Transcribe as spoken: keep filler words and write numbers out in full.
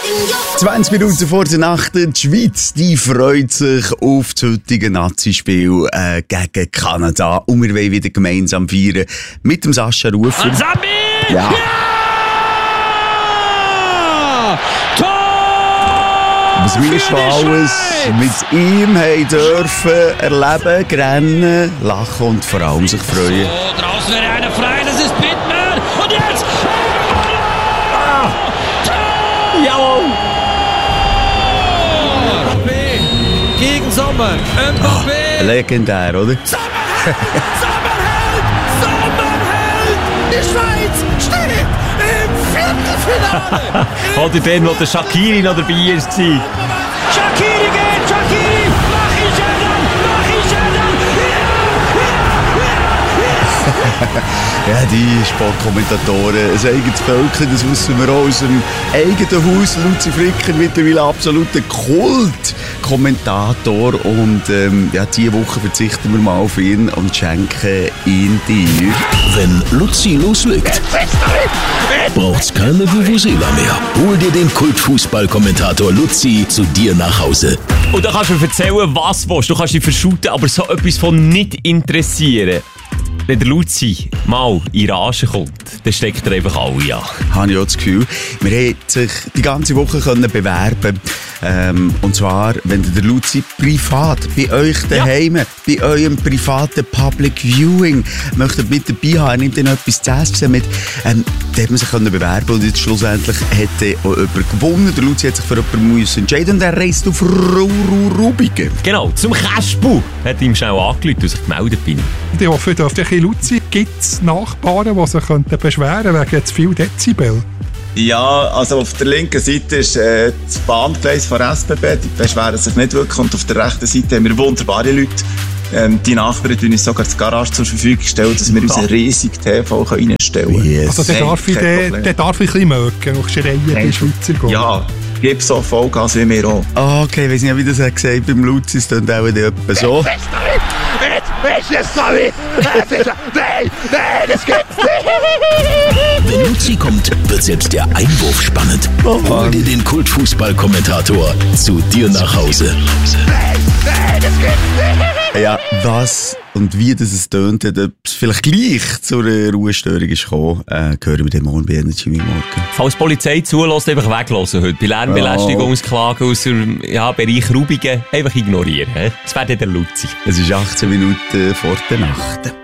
zwanzig Minuten vor der Nacht, die Schweiz, die freut sich auf das heutige Nazi-Spiel äh, gegen Kanada. Und wir wollen wieder gemeinsam feiern mit dem Sascha Rufer. Und Sambi! Ja! Ja! Tor! Was wir schon alles mit ihm haben dürfen erleben, rennen, lachen und vor allem sich freuen. So, draußen wäre einer frei, das ist Bittner. Und jetzt! Ah! Jawohl! Mbappé gegen Sommer. Mbappé! Ah, legendär, oder? Sommer! Sommerheld! Sommerheld! Die Schweiz steht im Viertelfinale! Oder den, wo der Shaqiri noch dabei war. Shaqiri geht! Shaqiri! Mach ich ja dann! Mach ich ja dann! Ja, die Sportkommentatoren, ein eigenes Völkchen, das wissen wir auch aus dem eigenen Haus. Luzi Fricker, mittlerweile absoluter Kult-Kommentator. Und ähm, ja, diese Woche verzichten wir mal auf ihn und schenken ihn dir. Wenn Luzi loslegt, braucht's keine Vuvuzela mehr. Hol dir den Kultfußballkommentator Luzi zu dir nach Hause. Und da kannst du mir erzählen, was du willst. Du kannst dich verschuten, aber so etwas von nicht interessieren. Wenn der Luzi mal in Rage kommt, dann steckt er einfach alle an. Habe ich auch das Gefühl. Wir haben sich die ganze Woche können bewerben ähm, und zwar, wenn der Luzi privat bei euch daheim, ja. bei eurem privaten Public Viewing möchtet mit dabei haben, er nimmt dann etwas zu essen mit, ähm, da hat man sich können bewerben und jetzt schlussendlich hat er auch jemand gewonnen. Der Luzi hat sich für jemanden müssen entscheiden und er reist auf Rubigen. Genau, zum Kaspu hat ihm schnell angerufen und sich gemeldet bin. Ich hoffe, ihr dürft ein Luzi. Gibt es Nachbarn, die sich beschweren könnten wegen zu viel Dezibel? Ja, also auf der linken Seite ist äh, das Bahngleis von S B B, die beschweren sich nicht wirklich. Und auf der rechten Seite haben wir wunderbare Leute. Ähm, die Nachbarn stellen uns sogar das Garage zur Verfügung, stellen, dass wir unseren riesigen T V reinstellen können. Yes. Also der darf, ich, der, der darf ich ein bisschen mögen, noch schreien, die Schweizer gehen. Ja, gib so Vollgas wie wir auch. Oh, okay, ich weiss nicht, wie das hat gesagt beim Luzi, es klingt auch etwa so. Nein, nein, das gibt's nicht! Wenn Luzi kommt, wird selbst der Einwurf spannend. Oh, hol dir den Kultfußballkommentator zu dir nach Hause. Nein, nein, das gibt's nicht! Ja, was und wie das es tönt, ob es vielleicht gleich zu einer Ruhestörung ist gekommen, äh, hören wir den morgen bei Energy Morgen. Falls die Polizei zulässt, einfach weglassen heute. Bei Lärmbelästigungsklagen aus dem ja, Bereich Rubigen einfach ignorieren. Das wäre der Luzi. Es ist achtzehn Minuten vor der Nacht.